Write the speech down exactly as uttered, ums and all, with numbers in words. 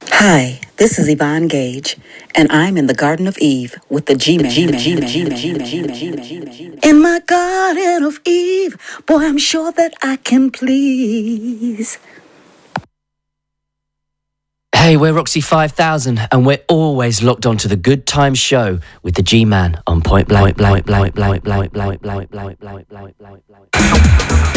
Hi, this is Yvonne Gage, and I'm in the Garden of Eve with the G-Man. G-Man, G-Man, G-Man, G-Man, G-Man, G-Man, G-Man. In my Garden of Eve, boy, I'm sure that I can please. Hey, we're Roxy five thousand, and we're always locked onto the Good Times Show with the G-Man on Point Blank, Blank, Blank, Blank, Blank, Blank, Blank, Blank, Blank, Blank, Blank, Blank, Blank.